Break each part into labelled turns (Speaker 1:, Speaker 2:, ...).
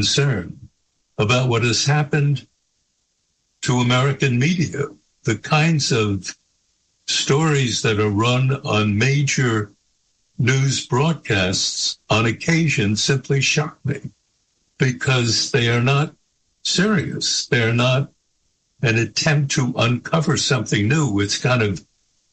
Speaker 1: concern about what has happened to American media. The kinds of stories that are run on major news broadcasts on occasion simply shock me because they are not serious. They're not an attempt to uncover something new. It's kind of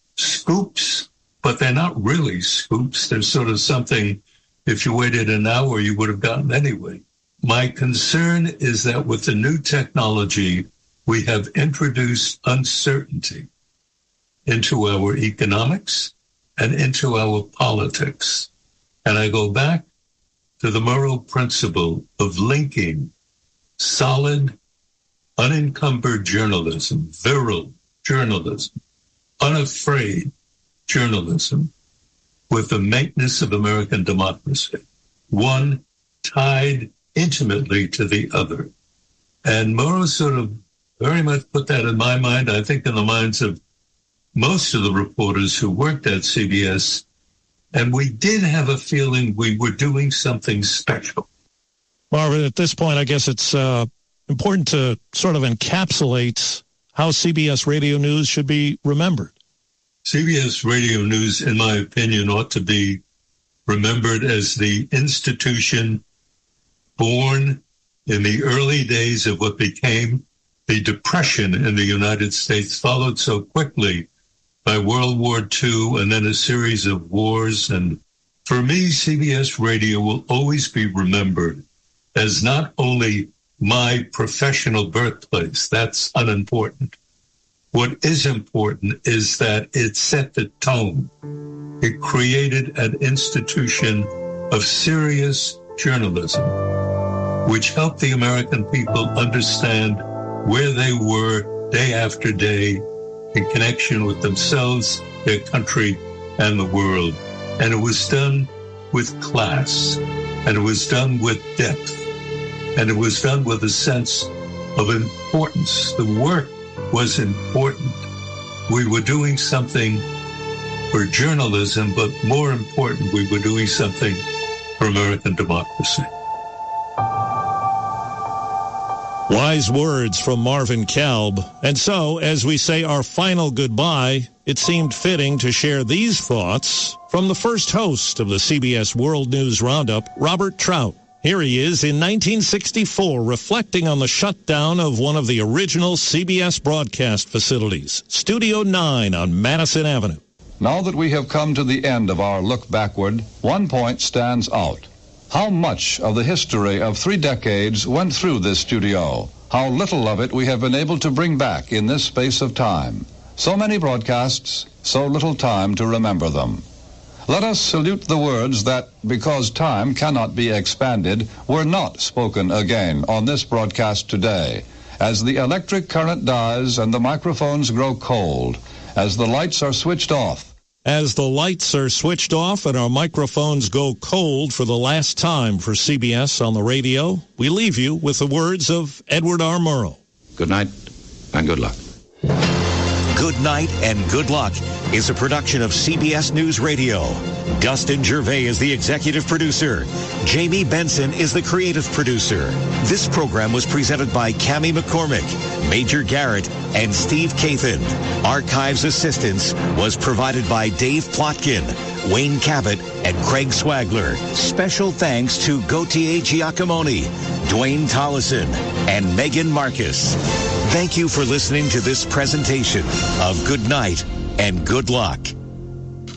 Speaker 1: scoops, but they're not really scoops. They're sort of something, if you waited an hour, you would have gotten anyway. My concern is that with the new technology, we have introduced uncertainty into our economics and into our politics. And I go back to the moral principle of linking solid, unencumbered journalism, virile journalism, unafraid journalism, with the maintenance of American democracy, one tied intimately to the other. And Murrow sort of very much put that in my mind, I think in the minds of most of the reporters who worked at CBS, and we did have a feeling we were doing something special.
Speaker 2: Marvin, at this point, I guess it's important to sort of encapsulate how CBS Radio News should be remembered.
Speaker 1: CBS Radio News, in my opinion, ought to be remembered as the institution born in the early days of what became the Depression in the United States, followed so quickly by World War II and then a series of wars. And for me, CBS Radio will always be remembered as not only my professional birthplace, that's unimportant. What is important is that it set the tone. It created an institution of serious journalism, which helped the American people understand where they were day after day in connection with themselves, their country, and the world. And it was done with class, and it was done with depth, and it was done with a sense of importance. The work was important. We were doing something for journalism, but more important, we were doing something for American democracy.
Speaker 2: Wise words from Marvin Kalb. And so, as we say our final goodbye, it seemed fitting to share these thoughts from the first host of the CBS World News Roundup, Robert Trout. Here he is in 1964, reflecting on the shutdown of one of the original CBS broadcast facilities, Studio 9 on Madison Avenue.
Speaker 3: Now that we have come to the end of our look backward, one point stands out. How much of the history of 3 decades went through this studio? How little of it we have been able to bring back in this space of time. So many broadcasts, so little time to remember them. Let us salute the words that, because time cannot be expanded, were not spoken again on this broadcast today. As the electric current dies and the microphones grow cold, as the lights are switched off.
Speaker 2: As the lights are switched off and our microphones go cold for the last time for CBS on the radio, we leave you with the words of Edward R. Murrow.
Speaker 4: Good night and good luck.
Speaker 5: Good Night and Good Luck is a production of CBS News Radio. Dustin Gervais is the executive producer. Jamie Benson is the creative producer. This program was presented by Cammie McCormick, Major Garrett, and Steve Kathan. Archives assistance was provided by Dave Plotkin, Wayne Cabot, and Craig Swagler. Special thanks to Gautier Giacomoni, Dwayne Tollison, and Megan Marcus. Thank you for listening to this presentation of Good Night and Good Luck.